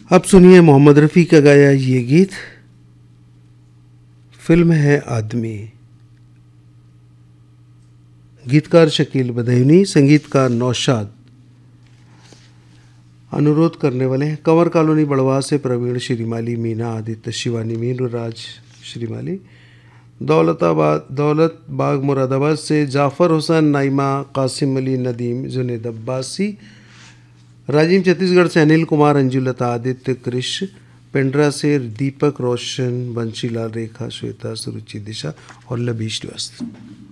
अब सुनिए मोहम्मद रफ़ी का गाया ये गीत। फिल्म है आदमी। गीतकार शकील बदायूनी, संगीतकार नौशाद। अनुरोध करने वाले हैं कंवर कॉलोनी बड़वा से प्रवीण श्रीमाली, मीना, आदित्य, शिवानी, मीनू राज श्रीमाली, दौलत बाग मुरादाबाद से जाफ़र हुसैन, नाइमा, कासिम अली, नदीम, जुनेद अब्बासी, राजीव छत्तीसगढ़ से अनिल कुमार, अंजुलता, आदित्य, कृष, पेंड्रा से दीपक रोशन, बंशीलाल, रेखा, श्वेता, सुरुचि, दिशा और लबीश वस्त।